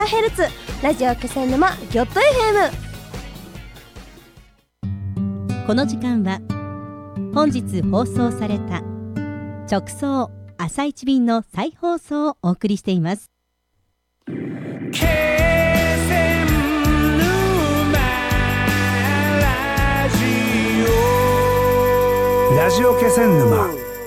Hz ラジオ気仙沼ギョット FM。 この時間は本日放送された直送朝一便の再放送をお送りしています。 ラジオ気仙沼。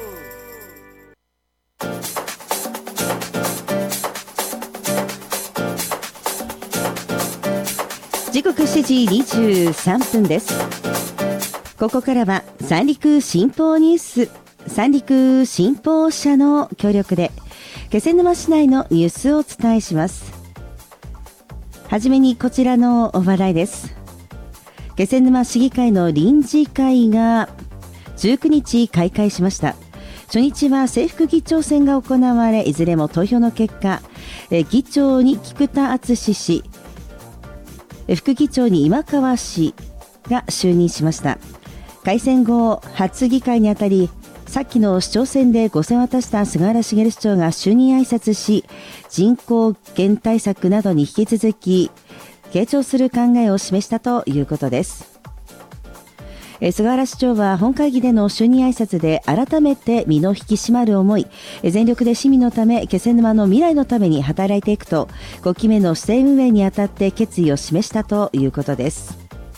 時刻7時23分です。ここからは三陸新報ニュース、三陸新報社の協力で気仙沼市内のニュースをお伝えします。はじめにこちらの話題です。気仙沼市議会の臨時会が19日開会しました。初日は正副議長選が行われ、いずれも投票の結果、議長に菊田敦氏、副議長に今川氏が就任しました。改選後初議会にあたり、さっきの市長選でご選を渡した菅原茂市長が就任挨拶し、人口減対策などに引き続き傾聴する考えを示したということです。菅原市長は本会議での就任挨拶で改めて身の引き締まる思い、全力で市民のため、気仙沼の未来のために働いていくと5期目の市政運営にあたって決意を示したということです。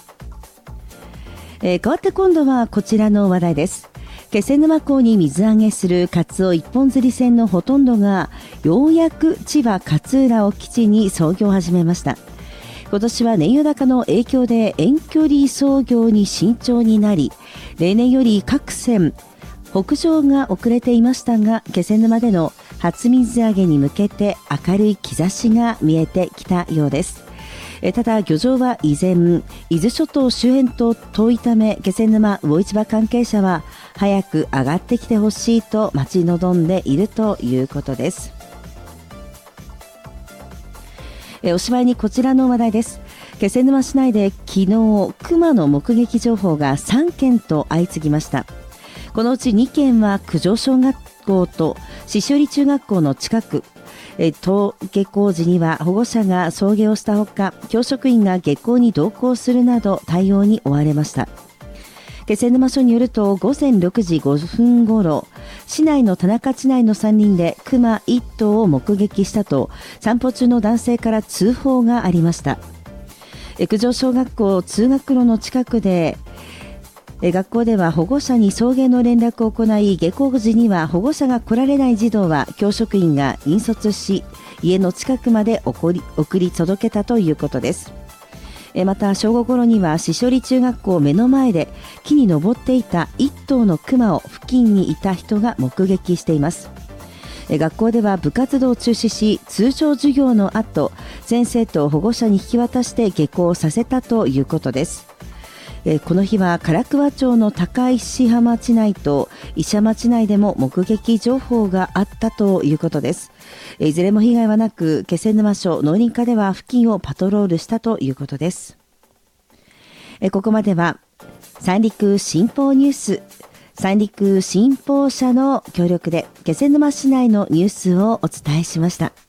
変わって今度はこちらの話題です。気仙沼港に水揚げするカツオ一本釣り船のほとんどがようやく千葉勝浦を基地に操業を始めました。今年は燃油高の影響で遠距離操業に慎重になり、例年より各船北上が遅れていましたが、気仙沼での初水揚げに向けて明るい兆しが見えてきたようです。ただ漁場は依然伊豆諸島周辺と遠いため、気仙沼魚市場関係者は早く上がってきてほしいと待ち望んでいるということです。おしまいにこちらの話題です。気仙沼市内で昨日クマの目撃情報が3件と相次ぎました。このうち2件は九条小学校と宍折中学校の近く、登下校時には保護者が送迎をしたほか、教職員が下校に同行するなど対応に追われました。気仙沼署によると、午前6時5分ごろ、市内の田中地内の山林でクマ1頭を目撃したと散歩中の男性から通報がありました。九条小学校通学路の近くで、学校では保護者に送迎の連絡を行い、下校時には保護者が来られない児童は教職員が引率し、家の近くまで送り届けたということです。また正午ごろには宍折中学校目の前で木に登っていた1頭のクマを付近にいた人が目撃しています。学校では部活動を中止し、通常授業の後、先生と保護者に引き渡して下校させたということです。この日は唐桑町の高石浜地内と石浜地内でも目撃情報があったということです。いずれも被害はなく、気仙沼署農林課では付近をパトロールしたということです。ここまでは三陸新報ニュース、三陸新報社の協力で気仙沼市内のニュースをお伝えしました。